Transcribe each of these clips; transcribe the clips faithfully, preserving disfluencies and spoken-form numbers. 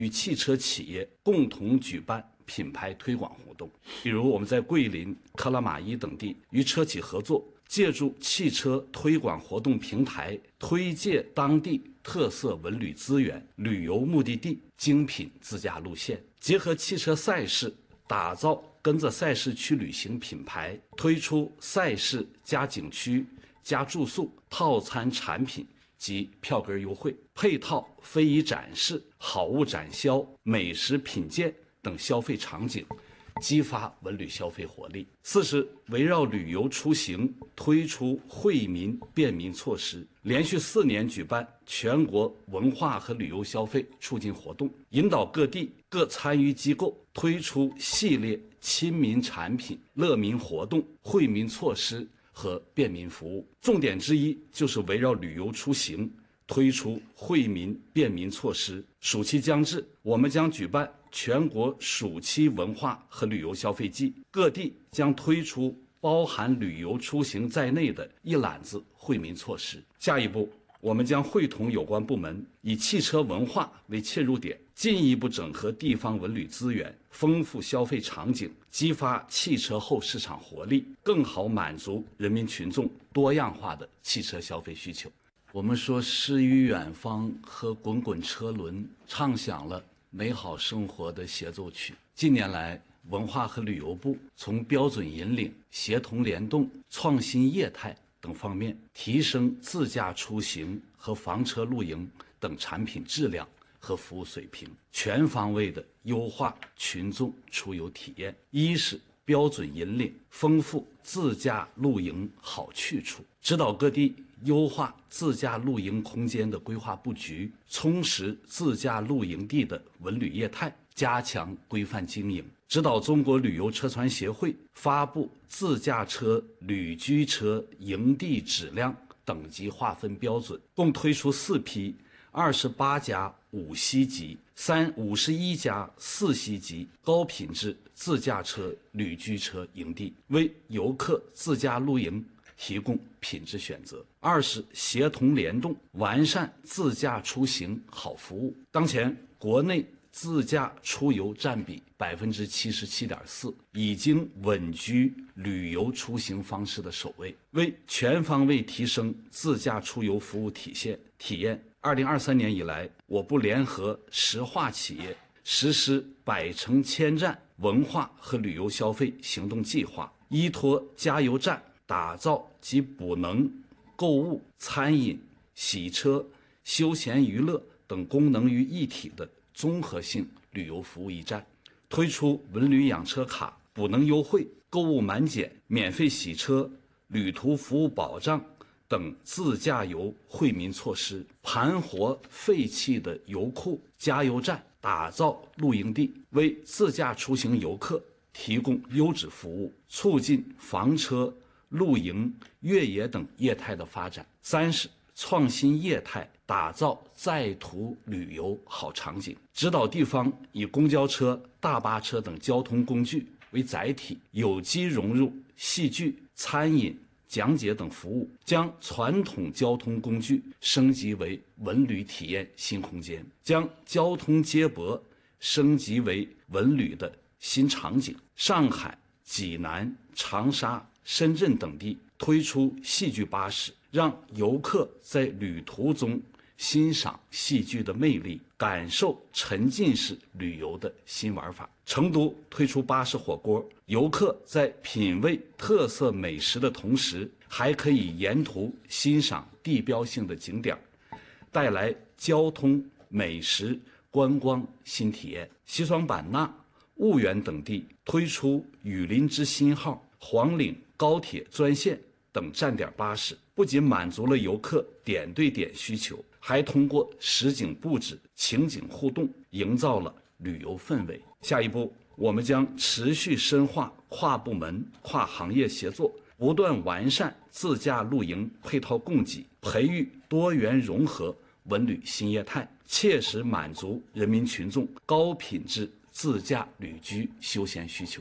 与汽车企业共同举办品牌推广活动，比如我们在桂林、克拉玛依等地与车企合作，借助汽车推广活动平台，推介当地特色文旅资源、旅游目的地、精品自驾路线，结合汽车赛事，打造跟着赛事去旅行品牌，推出赛事加景区加住宿套餐产品及票根优惠，配套非遗展示、好物展销、美食品鉴等消费场景，激发文旅消费活力。四是围绕旅游出行推出惠民便民措施，连续四年举办全国文化和旅游消费促进活动，引导各地各参与机构推出系列亲民产品、乐民活动、惠民措施和便民服务。重点之一就是围绕旅游出行推出惠民便民措施。暑期将至，我们将举办全国暑期文化和旅游消费季，各地将推出包含旅游出行在内的一揽子惠民措施。下一步，我们将会同有关部门，以汽车文化为切入点，进一步整合地方文旅资源，丰富消费场景，激发汽车后市场活力，更好满足人民群众多样化的汽车消费需求。我们说诗与远方和滚滚车轮，唱响了美好生活的协奏曲。近年来，文化和旅游部从标准引领、协同联动、创新业态等方面，提升自驾出行和房车露营等产品质量和服务水平，全方位的优化群众出游体验。一是标准引领，丰富自驾露营好去处，指导各地优化自驾露营空间的规划布局，充实自驾露营地的文旅业态，加强规范经营，指导中国旅游车船协会发布自驾车、旅居车营地质量等级划分标准，共推出四批二十八家五星级、三五十一家四星级高品质自驾车、旅居车营地，为游客自驾露营提供品质选择。二是协同联动，完善自驾出行好服务。当前国内自驾出游占比百分之七十七点四，已经稳居旅游出行方式的首位。为全方位提升自驾出游服务体现体验，二零二三年以来，我部联合石化企业实施百城千站文化和旅游消费行动计划，依托加油站打造集补能、购物、餐饮、洗车、休闲娱乐等功能于一体的综合性旅游服务驿站，推出文旅养车卡、补能优惠、购物满减、免费洗车、旅途服务保障等自驾游惠民措施，盘活废弃的油库、加油站，打造露营地，为自驾出行游客提供优质服务，促进房车、露营、越野等业态的发展。三是创新业态，打造在途旅游好场景，指导地方以公交车、大巴车等交通工具为载体，有机融入戏剧、餐饮、讲解等服务，将传统交通工具升级为文旅体验新空间，将交通接驳升级为文旅的新场景。上海、济南、长沙、深圳等地推出戏剧巴士，让游客在旅途中欣赏戏剧的魅力，感受沉浸式旅游的新玩法。成都推出巴士火锅，游客在品味特色美食的同时，还可以沿途欣赏地标性的景点，带来交通、美食、观光新体验。西双版纳、婺源等地推出雨林之星号、黄岭高铁专线等站点巴士，不仅满足了游客点对点需求，还通过实景布置、情景互动，营造了旅游氛围。下一步，我们将持续深化跨部门、跨行业协作，不断完善自驾露营配套供给，培育多元融合文旅新业态，切实满足人民群众高品质自驾旅居休闲需求。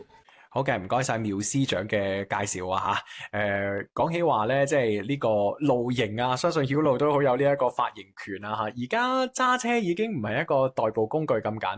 好嘅，唔該晒苗司長嘅介紹啊吓。誒，講起話咧，即係呢個露營啊，相信曉露都好有呢一個發言權啊吓。而家揸車已經唔係一個代步工具咁簡單。